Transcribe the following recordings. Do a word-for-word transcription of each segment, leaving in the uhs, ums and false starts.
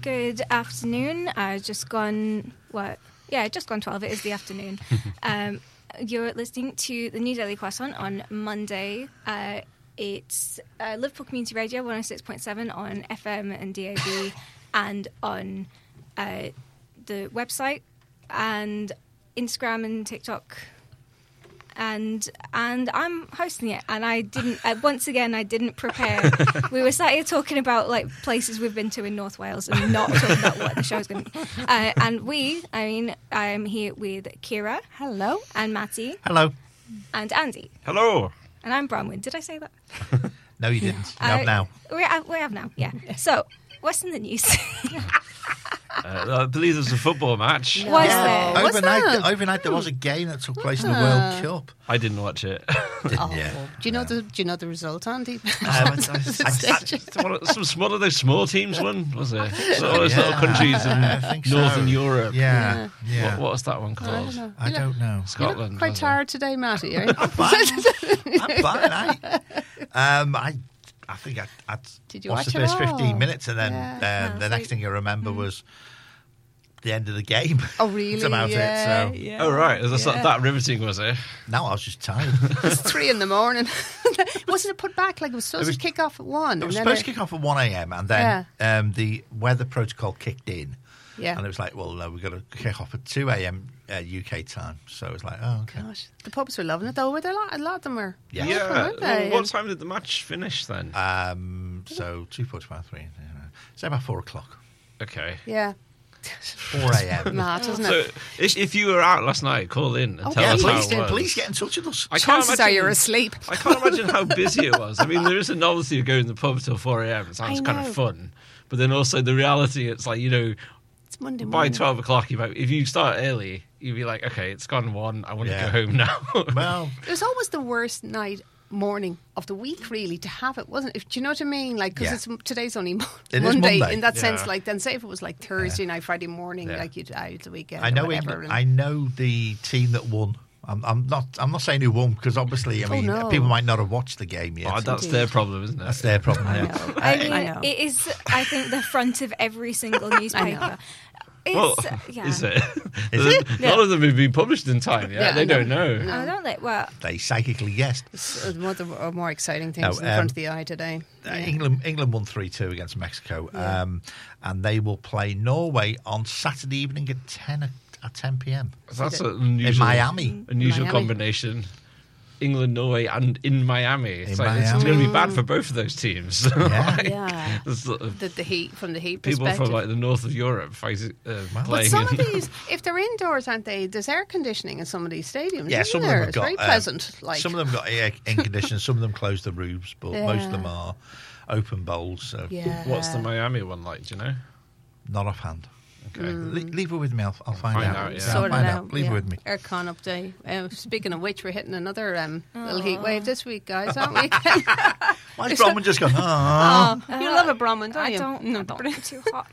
Good afternoon. Uh, just gone, what? Yeah, just gone twelve. It is the afternoon. um, you're listening to the New Daily Croissant on Monday. Uh, it's uh, Liverpool Community Radio one oh six point seven on F M and D A B and on uh, the website and Instagram and TikTok. And and I'm hosting it, and I didn't. Uh, once again, I didn't prepare. We were sat here talking about like places we've been to in North Wales, and not talking about what the show's going to be. Uh, and we, I mean, I'm here with Kira, hello, and Matty, hello, and Andy, hello, and I'm Bronwyn. Did I say that? No, you didn't. You uh, have now. We have, we have now. Yeah. So, what's in the news? Uh, I believe there's a football match. No. Was Yeah. there? Overnight, Was there? overnight there was a game that took place in the World Cup. I didn't watch it. Didn't Oh, you? do you know the Do you know the result, Andy? Um, I- Stage. One of- Some one of those small teams won, was it? So all those Yeah, little countries in I think so. Northern Europe. Yeah, yeah. What, what was that one I called? don't know. I You don't know. look Scotland. quite was it? tired today, Matty. Are you? I'm fine. I'm fine. I, um, I, I think I, I Did you watched watch the it first fifteen all? minutes, and then Yeah. um, No, the so- next thing I remember was the end of the game. Oh, really? That's about yeah, it. So yeah. Oh, right. That's Yeah. that riveting, was it? now I was just tired. It's three in the morning. Wasn't it put back? Like it was supposed It was- to kick off at one. It was and then supposed to kick off at one a.m. and then Yeah. um, the weather protocol kicked in. Yeah. And it was like, well, no, we've got to kick off at two a.m. Uh, U K time. So it was like, oh, okay. Gosh, the pubs were loving it though. Were there a lot? A lot of them were. Yeah. Yeah. weren't they? Well, what time did the match finish then? Um, so two forty-five, three. Yeah. Say about four o'clock. Okay. Yeah. four a.m. Mad, isn't So it? if, if you were out last night, call in and Oh, tell Yeah, us how please, it do, was. please get in touch with us. I can't Chances are imagine- you're asleep. I can't imagine how busy it was. I mean, there is a novelty of going to the pub till four a.m. It sounds I kind know. of fun. But then also the reality, it's like, you know, It's Monday by morning. twelve o'clock, you might, if you start early, you'd be like, okay, it's gone one. I want Yeah. to go home now. Well, It was always the worst night, morning of the week, really, to have it, wasn't it? Do you know what I mean? Like, because Yeah. it's today's only Mo- It is Monday, Monday. in that Yeah. sense. Like, then say if it was like Thursday night, Friday morning, Yeah. like you'd out the weekend. I know or whatever, England, and- I know the team that won. I'm, I'm not. I'm not saying who won because obviously, I Oh, mean, no. people might not have watched the game yet. Oh, that's Indeed. their problem, isn't it? That's their problem. I yeah. know. I mean, I know. it is, I think, the front of every single newspaper. It's, Well, yeah. is it? Is it? None of them have been published in time yet. Yeah, they I know. don't know. No. I don't like, well, They psychically guessed. It's one of the more- more exciting things No, in front um, of the eye today. Uh, Yeah. England England won three two against Mexico, Yeah. um, and they will play Norway on Saturday evening at ten at ten p.m. That's In an unusual, Miami. unusual Miami. combination. England, Norway, and in Miami. It's In like it's Miami. going to be bad for both of those teams. Yeah. Yeah. There's sort of The, the heat, from the heat people perspective. from like the north of Europe fighting, uh, Well, But playing. some of in- these, if they're indoors, aren't they? There's air conditioning in some of these stadiums. Yeah, isn't some of them there? have It's got very um, pleasant. Like some of them got air air conditioning, some of them closed the roofs, but most Yeah. of them are open bowls. So yeah. What's the Miami one like? Do you know? not offhand. Okay. Mm. Le- leave it with me. I'll, I'll find, Find out. out, yeah. I'll Sort it find out. Leave yeah. it with me. Aircon update. Um, speaking of which, we're hitting another um, little heat wave this week, guys, aren't we? Why's Bronwyn just gone? Oh, oh, you love a Brahmin, don't I you? don't, No, I don't but- like it too hot.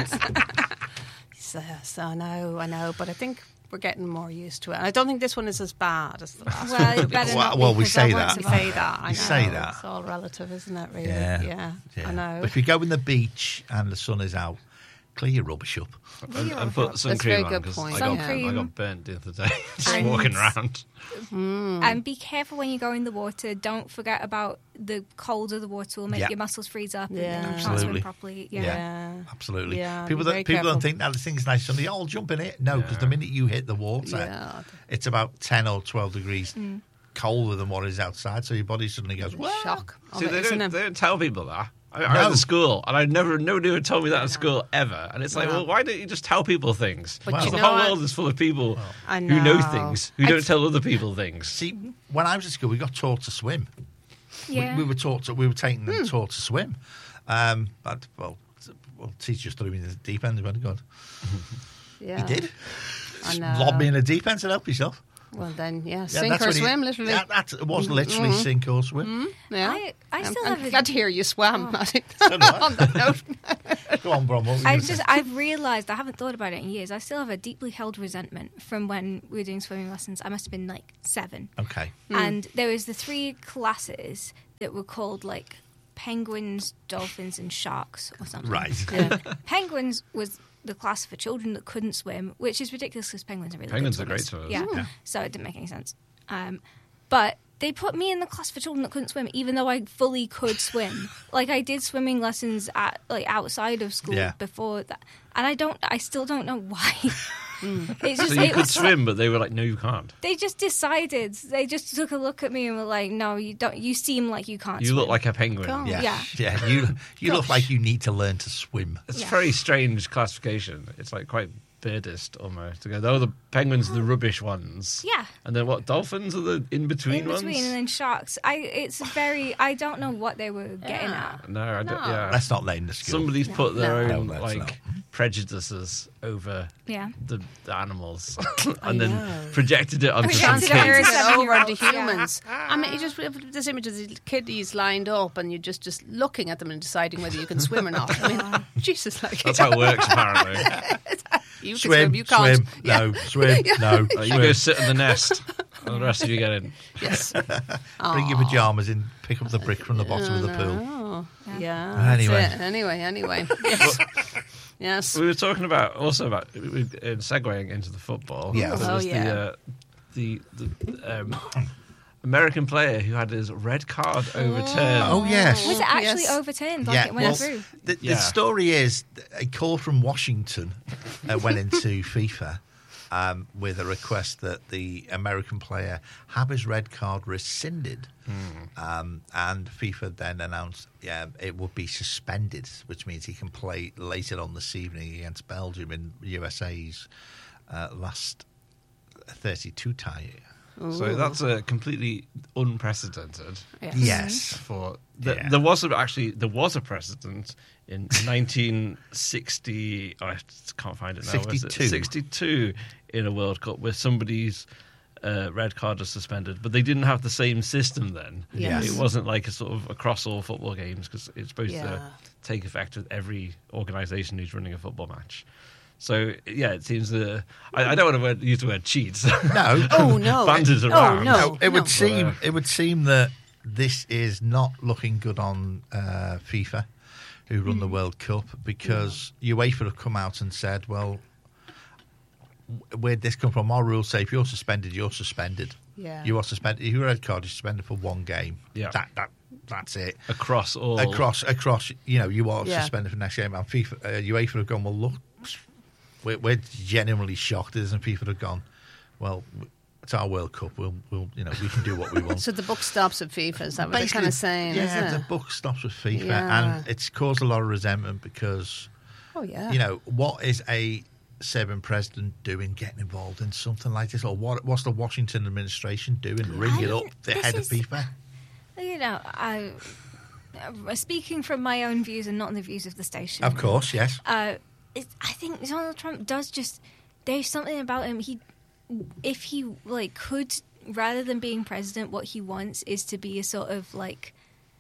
so, so I know, I know, but I think we're getting more used to it. And I don't think this one is as bad as the last Well, one. it better Well, not well, be, we 'cause I say want that. to We be- say that. I You know. say that. It's all relative, isn't it? Really? yeah. Yeah. yeah. I know. But if you go in the beach and the sun is out, clear your rubbish up. And, and put sun That's a very cream on good because point, I got, yeah. I Sun got burnt the other day just And- walking around. And be careful when you go in the water. Don't forget about the cold of the water will make Yeah. your muscles freeze up Yeah. and then you can't Absolutely. swim properly. Yeah. Yeah. Absolutely. Yeah, people be very that, people careful. don't think that the thing's nice sunny. Oh, I'll jump in it. No, because Yeah. the minute you hit the water, Yeah. it's about ten or twelve degrees Mm. colder than what is outside. So your body suddenly goes, what? Shock. of See, it, they isn't don't, it? they don't tell people that. I, I No. went to school, and I never, nobody would tell me that at school ever. And it's like, No. well, why don't you just tell people things? But Well- you the know whole what? world is full of people I who know know. things, who I don't th- tell other people things. See, when I was at school, we got taught to swim. Yeah. We, we were taught to, we were taking them Hmm. taught to swim. Um, but, well, t- well, teacher just threw me in the deep end. Very good. Yeah. He did. I Just know. lobbed me in the deep end. Said, help yourself. Well, then, yeah, Yeah, sink that's or what he- swim, literally. Yeah, that, it was literally Mhm. sink or swim. Yeah. I- I I'm- still I'm have a- glad to hear you swam, Matty. So do I. On that note. Go on, Brom. What were you I gonna say? just I've realised I haven't thought about it in years. I still have a deeply held resentment from when we were doing swimming lessons. I must have been like seven. Okay. And there was the three classes that were called like penguins, dolphins, and sharks or something. Right. Yeah. Penguins was the class for children that couldn't swim, which is ridiculous because penguins are really Penguins good are great swimmers. swimmers. Yeah. Yeah. So it didn't make any sense. Um, but they put me in the class for children that couldn't swim, even though I fully could swim. Like I did swimming lessons at like outside of school Yeah. before that, and I don't. I still don't know why. It's just So you it could was swim, but they were like, no, you can't. They just decided. They just took a look at me and were like, "No, you don't. You seem like you can't." You swim. look like a penguin. Come on. Yeah. Yeah. Yeah. You you look like you need to learn to swim. It's Yeah. a very strange classification. It's like quite birdist almost. To go, oh, the penguins are the rubbish ones. Yeah. And then what? Dolphins are the in between in ones. between, and then sharks. I. It's very. I don't know what they were getting Yeah. at. No, I don't. No. Yeah. Let's not name the school. Somebody's put their No. own No, let's like not. prejudices over Yeah. the, the animals, I and then know. projected it onto Projected some it kids. onto Transferred it over seven-year-olds, to yeah. humans. I mean, you just this image of the kiddies lined up, and you're just just looking at them and deciding whether you can swim or not. I mean, Jesus, like That's how it works, apparently. you can Swim, swim, you can't. swim, no, swim, no. Uh, you swim. go sit in the nest, and the rest of you get in. Yes. Bring your pajamas in, pick up the brick from the bottom of the pool. Oh, yeah. Anyway. That's it. Anyway, anyway. Yes. Yes. We were talking about also about we- we- uh, segueing into the football. Yeah. There Oh, was yeah. the, uh, the the um, American player who had his red card overturned. Oh, yes. Was it actually Yes. overturned? Like Yeah, it went well, through. the, the Yeah. story is a call from Washington uh, went into FIFA um, with a request that the American player have his red card rescinded. Um, and FIFA then announced yeah, it would be suspended, which means he can play later on this evening against Belgium in U S A's uh, last thirty-two tie. So that's uh, completely unprecedented. Yes. Yes. For the, Yeah. there was a, actually there was a precedent in nineteen sixty. I can't find it now. was it? sixty-two. sixty-two in a World Cup where somebody's uh, red card was suspended, but they didn't have the same system then. Yes. It wasn't like a sort of across all football games because it's supposed Yeah. to take effect with every organisation who's running a football match. So yeah, it seems the I, I don't want to word, use the word cheats. No. Oh, no. Banded Oh, around. no. No, it would no. seem Well, uh, it would seem that this is not looking good on uh, FIFA, who run the World Cup, because UEFA have come out and said, "Well, where'd this come from? Our rules say if you're suspended, you're suspended. Yeah. You are suspended. If you're a red card, you're suspended for one game. Yeah. that that that's it. across all Across across, you know, you are Yeah. suspended for the next game." And FIFA, uh, UEFA have gone, "Well, look, we're, we're genuinely shocked." And FIFA have gone, "Well, it's our World Cup. We'll, we'll, you know, we can do what we want." So the book stops at FIFA. Is that what they're Basically, kind of saying? yeah, isn't the it? book stops with FIFA, Yeah. and it's caused a lot of resentment because, Oh yeah. you know, what is a Serbian president doing getting involved in something like this, or what? What's the Washington administration doing? Ring it I- up the this head of is- FIFA. You know, I, uh, speaking from my own views and not the views of the station. Of course, yes. Uh, it, I think Donald Trump does just. There's something about him. He, if he like could, rather than being president, what he wants is to be a sort of like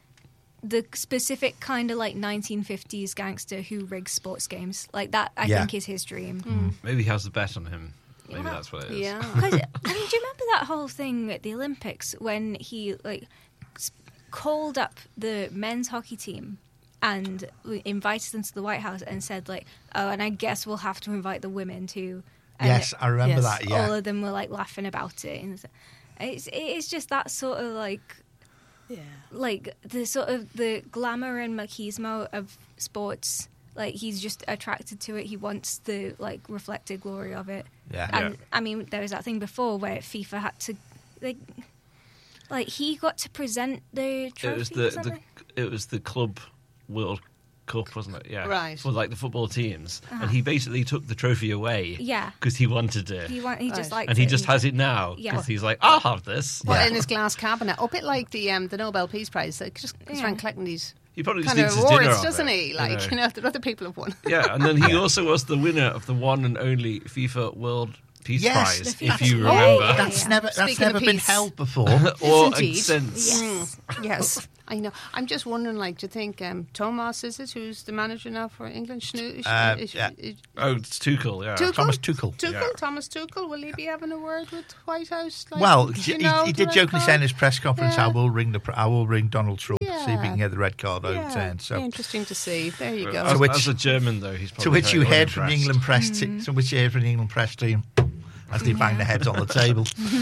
the specific kind of like nineteen fifties gangster who rigs sports games. Like that, I Yeah. think is his dream. Hmm. Maybe he has the bet on him. Maybe Well, that's what it is. Yeah. 'Cause, I mean, do you remember that whole thing at the Olympics when he like s- called up the men's hockey team and w- invited them to the White House and said like, "Oh, and I guess we'll have to invite the women too." And Yes, I remember yes, that. Yeah, all of them were like laughing about it, and it's it's just that sort of like Yeah. like the sort of the glamour and machismo of sports. Like he's just attracted to it. He wants the like reflected glory of it. yeah. And Yeah. I mean, there was that thing before where FIFA had to, like, like he got to present the trophy. It was or the, the something? it was the club World Cup, wasn't it? Yeah, Right. For like the football teams, Uh-huh. and he basically took the trophy away. Yeah. because he wanted it, He want, he just Right. liked and he it just has it now Yeah. because he's like, I'll have this. Well, Yeah. in his glass cabinet, a bit like the um, the Nobel Peace Prize. Like just goes Yeah. around collecting these He probably just kind needs of his dinner awards, off doesn't it, he? Like you know, that other people have won. Yeah, and then he also was the winner of the one and only FIFA World Peace Yes, Prize, the if Peace you Prize. remember. Oh, That's yeah. never that's Speaking of never been peace. held before. or Indeed. since. Yes. Mm, yes, I know. I'm just wondering, like, do you think um, Thomas is it who's the manager now for England? Schno- Uh, is- yeah. is- Oh, it's Tuchel, yeah. Tuchel? Thomas Tuchel. Tuchel, Yeah. Thomas Tuchel, will he be having a word with White House? Like, Well, do he, you know, he the did red jokingly say in card? his press conference, Yeah. "I will ring the, I will ring Donald Trump, see if he Yeah. can get the red card Yeah, overturned." be So, interesting to see. There you go. As, To which- as a German, though, he's to probably which you very heard from the unimpressed. England press, te- to which you heard from the England press team as they bang their heads on the table.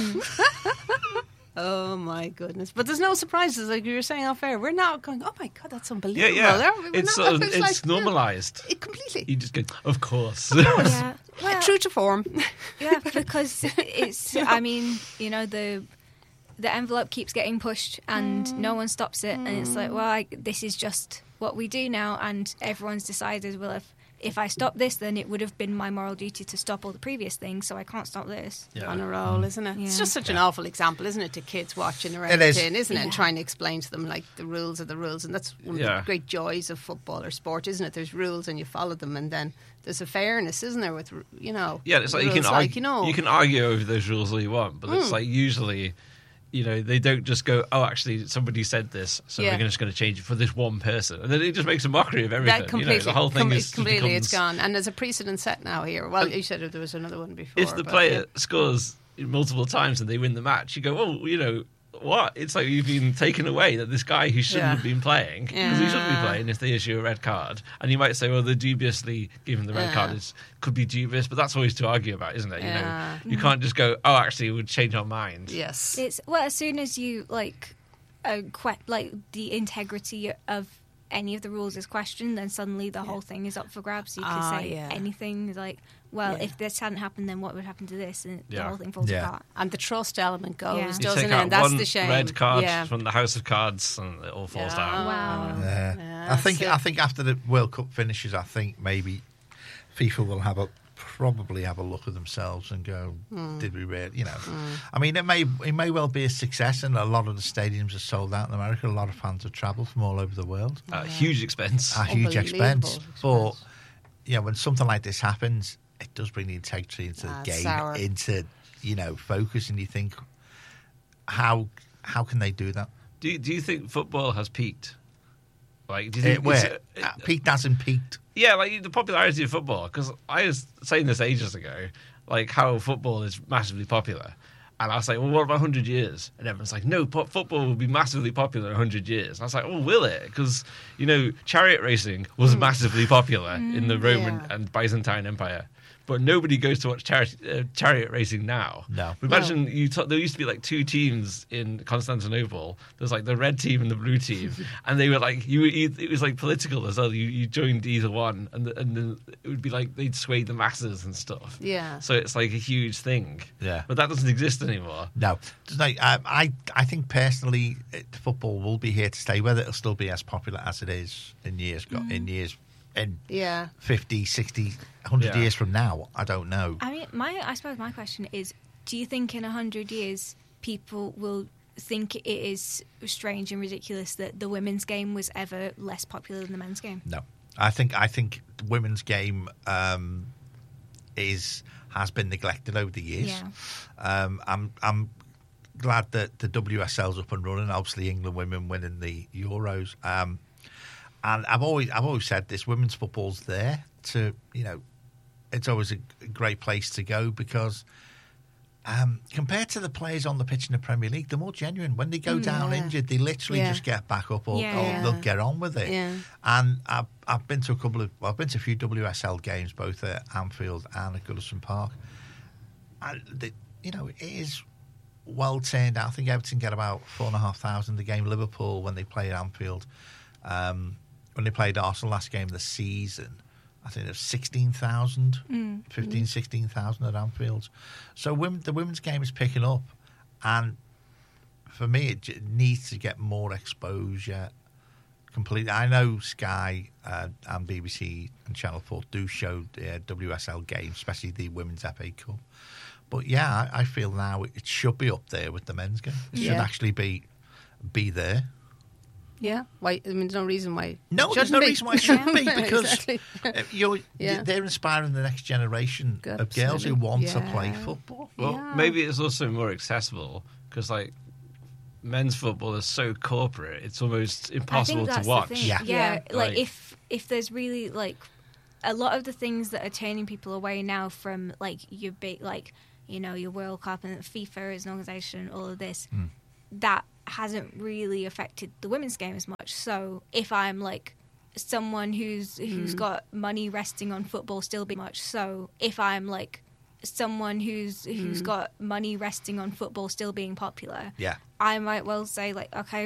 Oh my goodness! But there's no surprises, like you were saying off air. We're now going, oh my god, that's Yeah, unbelievable. yeah. There- we're It's, not- sort of, it's it's like, normalised. yeah, it completely. You just go, of course. Yeah. Well, True to form. yeah, because it's. I mean, you know, the the envelope keeps getting pushed, and no one stops it, and it's like, well, I, this is just what we do now, and everyone's decided, well, if if I stop this, then it would have been my moral duty to stop all the previous things, so I can't stop this. Yeah. On a roll, isn't it? It's Yeah. just such an awful example, isn't it, to kids watching around It is. in, isn't it? And Yeah. trying to explain to them like the rules are the rules, and that's one of Yeah. the great joys of football or sport, isn't it? There's rules and you follow them, and then there's a fairness, isn't there? With you know, Yeah, it's like you rules can, like, argue, you know, you can argue over those rules all you want, but it's Mm. like usually, you know, they don't just go, oh, actually, somebody said this, so Yeah. we're just going to change it for this one person. And then it just makes a mockery of everything. that completely, you know, the whole thing com- is completely, becomes, it's gone, and there's a precedent set now here. Well, you said there was another one before. If the but, player yeah. scores multiple times and they win the match, you go, oh, you know, what? It's like you've been taken away that this guy who shouldn't Yeah. have been playing, because he shouldn't be Yeah. playing if they issue a red card. And you might say, well, they're dubiously giving the red Yeah. card. It could be dubious, but that's always to argue about, isn't it? You Yeah. know, you can't just go, oh, actually, we'd change our mind. Yes, It's well, as soon as you like, uh, que- like the integrity of any of the rules is questioned, then suddenly the whole thing is up for grabs. You can Ah, say yeah. anything like, well, Yeah. if this hadn't happened, then what would happen to this, and the Yeah. whole thing falls Yeah. apart. and the trust element goes, Yeah. You You doesn't take it? out And that's one the shame. red card yeah. from the House of Cards, and it all falls Yeah. down. Wow. Yeah. Yeah, I think so- I think after the World Cup finishes, I think maybe FIFA will have a probably have a look at themselves and go, Hmm. did we really? You know, I mean, it may it may well be a success, and a lot of the stadiums are sold out in America. A lot of fans have travelled from all over the world. Uh, huge expense. A huge expense, Unbelievable but expense. yeah, when something like this happens, it does bring the integrity into Ah, the game, sour. into you know focus, and you think, how how can they do that? Do you, do you think football has peaked? Like, do you Uh, think where it's- uh, peaked hasn't peaked. Yeah, like the popularity of football. Because I was saying this ages ago, like how football is massively popular. And I was like, well, what about one hundred years? And everyone's like, no, po- football will be massively popular in one hundred years. And I was like, oh, will it? Because, you know, chariot racing was massively popular in the Roman yeah. and Byzantine Empire. But nobody goes to watch chari- uh, chariot racing now. No. But imagine you t- there used to be like two teams in Constantinople. There's like the red team and the blue team, and they were like you. you it was like political as well. You, you joined either one, and the, and then it would be like they'd sway the masses and stuff. Yeah. So it's like a huge thing. Yeah. But that doesn't exist anymore. No, no um, I I think personally, it, football will be here to stay. Whether it'll still be as popular as it is in years got in years in Yeah. fifty, sixty, one hundred Yeah. years from now, I don't know. I mean, my I suppose my question is: do you think in a hundred years people will think it is strange and ridiculous that the women's game was ever less popular than the men's game? No, I think I think the women's game um, is has been neglected over the years. Yeah. Um, I'm I'm glad that the W S L's up and running. Obviously, England women winning the Euros. Um, and I've always I've always said this: women's football's there to you know, it's always a great place to go because. Um, compared to the players on the pitch in the Premier League, they're more genuine. When they go down yeah. injured, they literally Yeah. just get back up, or, Yeah. or Yeah. they'll get on with it. Yeah. And I've, I've been to a couple of, well, I've been to a few W S L games, both at Anfield and at Goodison Park. And the, you know, it is well turned out. I think Everton get about four and a half thousand a game. Liverpool, when they play at Anfield, um, when they played Arsenal last game of the season, I think there's sixteen thousand, Mm. fifteen, sixteen thousand at Anfield. So women, the women's game is picking up. And for me, it j- needs to get more exposure completely. I know Sky uh, and B B C and Channel four do show the uh, W S L games, especially the Women's F A Cup. But yeah, I, I feel now it should be up there with the men's game. It should Yeah. actually be be there. Yeah. Why? I mean, there's no reason why. No, it there's no shouldn't be. reason why it shouldn't be because Exactly. uh, you're, Yeah. they're inspiring the next generation Good, of girls who absolutely. want to Yeah. play football. Well, Yeah. maybe it's also more accessible because, like, men's football is so corporate; it's almost I impossible think that's to watch. the thing. Yeah. Yeah, Yeah. like Right. if if there's really like a lot of the things that are turning people away now from like your big like you know your World Cup and FIFA as an organisation, all of this Mm. that hasn't really affected the women's game as much. So if I'm like someone who's who's Mm. got money resting on football still being much, so if I'm like someone who's who's Mm. got money resting on football still being popular, Yeah. I might well say like, okay,